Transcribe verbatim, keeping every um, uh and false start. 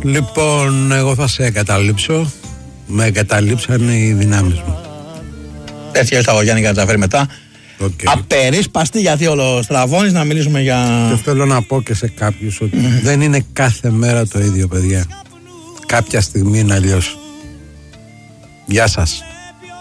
Λοιπόν, εγώ θα σε εγκαταλείψω. Με εγκαταλείψαν οι δυνάμεις μου. Τέτοια ήρθα ο Γιάννη καταφέρει μετά. Okay. Απερίσπαστη, γιατί όλο στραβώνεις, να μιλήσουμε για... Και θέλω να πω και σε κάποιους ότι mm. δεν είναι κάθε μέρα το ίδιο, παιδιά. Κάποια στιγμή είναι αλλιώς. Γεια σας.